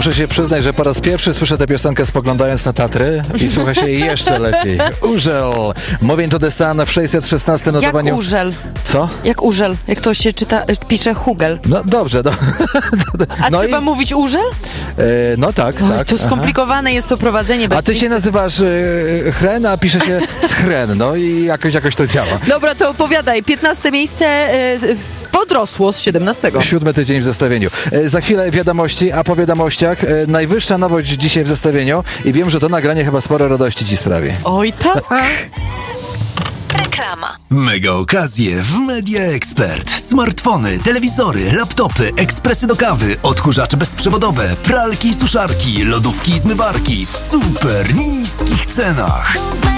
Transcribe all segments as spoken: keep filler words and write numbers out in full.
Muszę się przyznać, że po raz pierwszy słyszę tę piosenkę spoglądając na Tatry i słucha się jej jeszcze lepiej. Urzel. Moving to the Sun w sześćset szesnastym notowaniu. Jak Urzel? Co? Jak Urzel. Jak to się czyta, pisze Hugel. No dobrze. Do... A no trzeba i... mówić Urzel? E, no tak, Oj, tak. to skomplikowane Aha. jest to prowadzenie bez A ty się nazywasz e, Chren, a pisze się Schren. No i jakoś, jakoś to działa. Dobra, to opowiadaj. piętnaste miejsce e, podrosło z siedemnastego. Siódmy tydzień w zestawieniu. E, za chwilę wiadomości, a po wiadomościach e, najwyższa nowość dzisiaj w zestawieniu i wiem, że to nagranie chyba sporo radości ci sprawi. Oj, tak. Reklama. Mega okazje w Media Expert. Smartfony, telewizory, laptopy, ekspresy do kawy, odkurzacze bezprzewodowe, pralki i suszarki, lodówki i zmywarki w super niskich cenach.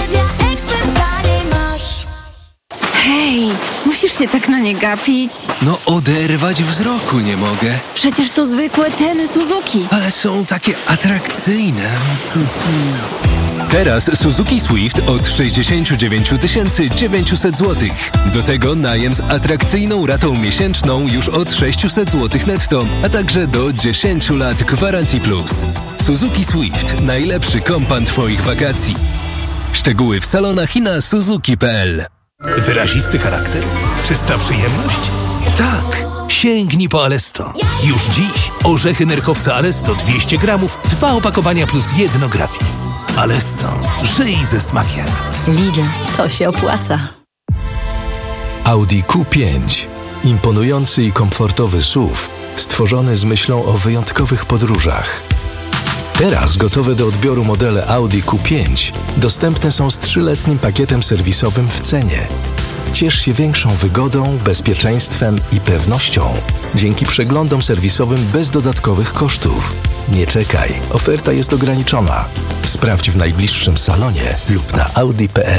Hej, musisz się tak na nie gapić. No oderwać wzroku nie mogę. Przecież to zwykłe ceny Suzuki. Ale są takie atrakcyjne. Teraz Suzuki Swift od sześćdziesiąt dziewięć tysięcy dziewięćset złotych. Do tego najem z atrakcyjną ratą miesięczną już od sześćset złotych netto, a także do dziesięć lat gwarancji plus. Suzuki Swift. Najlepszy kompan twoich wakacji. Szczegóły w salonach i na suzuki kropka p l. Wyrazisty charakter? Czysta przyjemność? Tak! Sięgnij po Alesto. Już dziś orzechy nerkowca Alesto dwieście gramów, dwa opakowania plus jedno gratis. Alesto. Żyj ze smakiem. Lidl. To się opłaca. Audi Q pięć. Imponujący i komfortowy S U V, stworzony z myślą o wyjątkowych podróżach. Teraz gotowe do odbioru modele Audi Q pięć dostępne są z trzyletnim pakietem serwisowym w cenie. Ciesz się większą wygodą, bezpieczeństwem i pewnością dzięki przeglądom serwisowym bez dodatkowych kosztów. Nie czekaj, oferta jest ograniczona. Sprawdź w najbliższym salonie lub na audi kropka p l.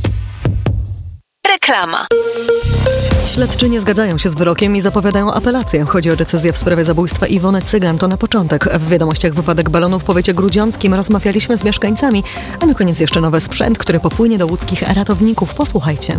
Reklama. Śledczy nie zgadzają się z wyrokiem i zapowiadają apelację. Chodzi o decyzję w sprawie zabójstwa Iwony Cygan. To na początek. W wiadomościach wypadek balonu w powiecie grudziąckim rozmawialiśmy z mieszkańcami, a na koniec jeszcze nowy sprzęt, który popłynie do łódzkich ratowników. Posłuchajcie.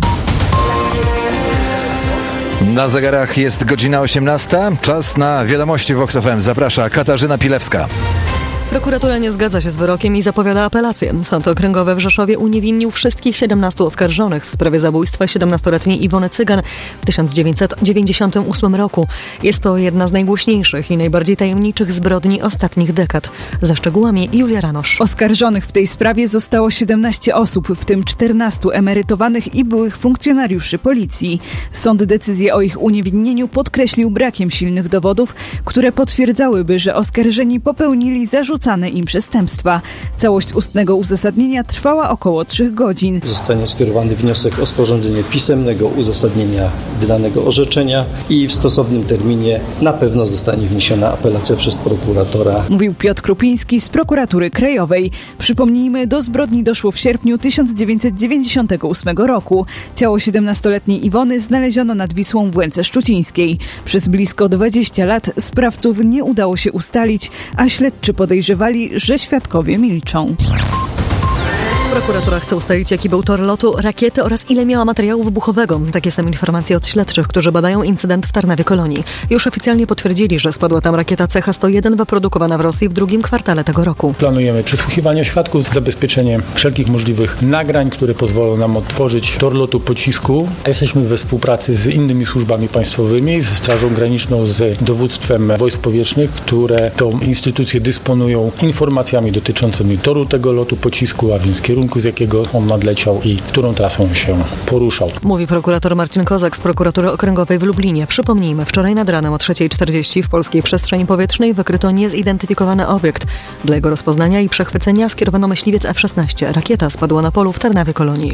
Na zegarach jest godzina osiemnasta. Czas na wiadomości Vox F M. Zaprasza Katarzyna Pilewska. Prokuratura nie zgadza się z wyrokiem i zapowiada apelację. Sąd okręgowy w Rzeszowie uniewinnił wszystkich siedemnastu oskarżonych w sprawie zabójstwa siedemnastoletniej Iwony Cygan w tysiąc dziewięćset dziewięćdziesiątym ósmym roku. Jest to jedna z najgłośniejszych i najbardziej tajemniczych zbrodni ostatnich dekad. Za szczegółami Julia Ranosz. Oskarżonych w tej sprawie zostało siedemnaście osób, w tym czternastu emerytowanych i byłych funkcjonariuszy policji. Sąd decyzję o ich uniewinnieniu podkreślił brakiem silnych dowodów, które potwierdzałyby, że oskarżeni popełnili zarzut im przestępstwa. Całość ustnego uzasadnienia trwała około trzech godzin. Zostanie skierowany wniosek o sporządzenie pisemnego uzasadnienia wydanego orzeczenia i w stosownym terminie na pewno zostanie wniesiona apelacja przez prokuratora. Mówił Piotr Krupiński z Prokuratury Krajowej. Przypomnijmy, do zbrodni doszło w sierpniu tysiąc dziewięćset dziewięćdziesiątego ósmego roku. Ciało siedemnastoletniej Iwony znaleziono nad Wisłą w Łęce Szczucińskiej. Przez blisko dwadzieścia lat sprawców nie udało się ustalić, a śledczy podejrzewali, że świadkowie milczą. Prokuratura chce ustalić, jaki był tor lotu rakiety oraz ile miała materiału wybuchowego. Takie są informacje od śledczych, którzy badają incydent w Tarnawie Kolonii. Już oficjalnie potwierdzili, że spadła tam rakieta C H sto jeden wyprodukowana w Rosji w drugim kwartale tego roku. Planujemy przesłuchiwanie świadków, zabezpieczenie wszelkich możliwych nagrań, które pozwolą nam odtworzyć tor lotu pocisku. Jesteśmy we współpracy z innymi służbami państwowymi, ze Strażą Graniczną, z dowództwem wojsk powietrznych, które to instytucje dysponują informacjami dotyczącymi toru tego lotu pocisku, a więc kierunku, z jakiego on nadleciał i którą trasą się poruszał. Mówi prokurator Marcin Kozak z Prokuratury Okręgowej w Lublinie. Przypomnijmy, wczoraj nad ranem o trzeciej czterdzieści w polskiej przestrzeni powietrznej wykryto niezidentyfikowany obiekt. Dla jego rozpoznania i przechwycenia skierowano myśliwiec F szesnaście. Rakieta spadła na polu w Tarnawie Kolonii.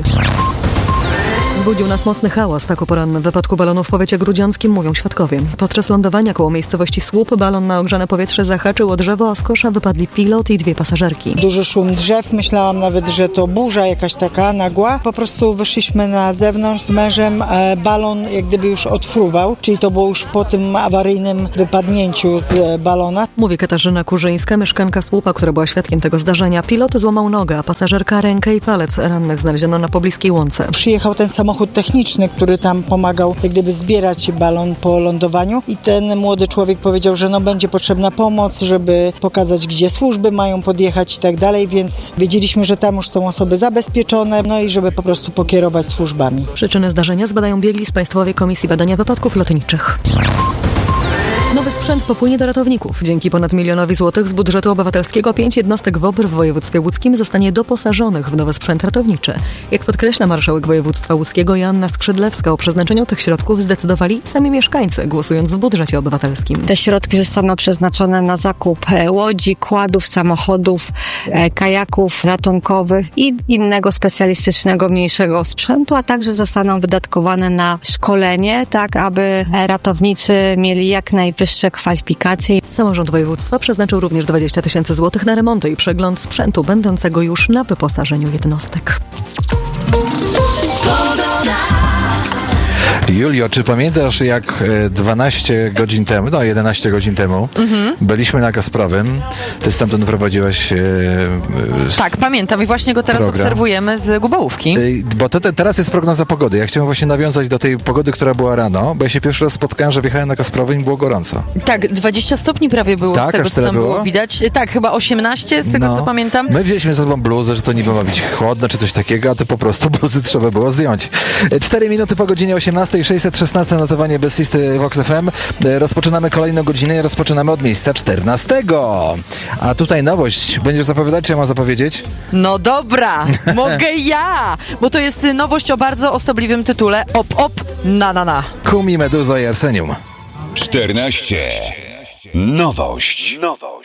Zbudził nas mocny hałas. Tak o porannym wypadku balonu w powiecie grudziąckim mówią świadkowie. Podczas lądowania koło miejscowości Słup balon na ogrzane powietrze zahaczył o drzewo, a z kosza wypadli pilot i dwie pasażerki. Duży szum drzew. Myślałam nawet, że to burza jakaś taka nagła. Po prostu wyszliśmy na zewnątrz z mężem. Balon jak gdyby już odfruwał, czyli to było już po tym awaryjnym wypadnięciu z balona. Mówi Katarzyna Kurzyńska, mieszkanka Słupa, która była świadkiem tego zdarzenia. Pilot złamał nogę, a pasażerka rękę i palec. Rannych znaleziono na pobliskiej łące. Przyjechał ten samochód samochód techniczny, który tam pomagał jak gdyby zbierać balon po lądowaniu i ten młody człowiek powiedział, że no będzie potrzebna pomoc, żeby pokazać, gdzie służby mają podjechać i tak dalej, więc wiedzieliśmy, że tam już są osoby zabezpieczone, no i żeby po prostu pokierować służbami. Przyczyny zdarzenia zbadają biegli z Państwowej Komisji Badania Wypadków Lotniczych. Nowy sprzęt popłynie do ratowników. Dzięki ponad milionowi złotych z budżetu obywatelskiego pięć jednostek WOPR w województwie łódzkim zostanie doposażonych w nowy sprzęt ratowniczy. Jak podkreśla marszałek województwa łódzkiego Joanna Skrzydlewska, o przeznaczeniu tych środków zdecydowali sami mieszkańcy, głosując w budżecie obywatelskim. Te środki zostaną przeznaczone na zakup łodzi, kładów, samochodów, kajaków ratunkowych i innego specjalistycznego, mniejszego sprzętu, a także zostaną wydatkowane na szkolenie, tak aby ratownicy mieli jak najwyższe kwalifikacje. Samorząd województwa przeznaczył również dwadzieścia tysięcy złotych na remonty i przegląd sprzętu będącego już na wyposażeniu jednostek. Julio, czy pamiętasz, jak dwanaście godzin temu, no jedenaście godzin temu, mhm. byliśmy na Kasprowym, ty stamtąd prowadziłaś... E, e, tak, pamiętam i właśnie go teraz program. obserwujemy z Gubałówki. E, bo to te, teraz jest prognoza pogody. Ja chciałem właśnie nawiązać do tej pogody, która była rano, bo ja się pierwszy raz spotkałem, że wjechałem na Kasprowy i było gorąco. Tak, dwadzieścia stopni prawie było tak, z tego, co tam było? było widać. Tak, chyba osiemnaście z tego, no. co pamiętam. My wzięliśmy ze sobą bluzę, że to niby ma być chłodno, czy coś takiego, a to po prostu bluzy trzeba było zdjąć. cztery minuty po godzinie osiemnastej. sześćset szesnaście notowanie bez listy Vox F M. Rozpoczynamy kolejną godzinę i rozpoczynamy od miejsca czternastego. A tutaj nowość. Będziesz zapowiadać, czy ja mam zapowiedzieć? No dobra, mogę ja! Bo to jest nowość o bardzo osobliwym tytule. Op, op, na, na, na. Kumi, Meduza i Arsenium. czternaście. Nowość. Nowość.